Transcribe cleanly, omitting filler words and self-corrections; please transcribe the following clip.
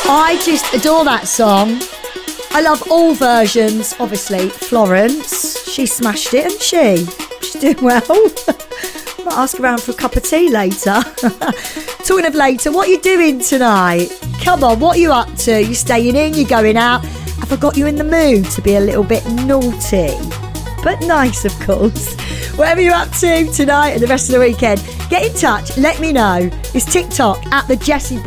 I just adore that song. I love all versions. Obviously, Florence, she smashed it, hasn't she? She's doing well. Might ask around for a cup of tea later. Talking of later, what are you doing tonight? Come on, what are you up to? You staying in? You going out? Have I got you in the mood to be a little bit naughty? But nice, of course. Whatever you're up to tonight and the rest of the weekend, get in touch, let me know. It's TikTok at the Jessie Brooks.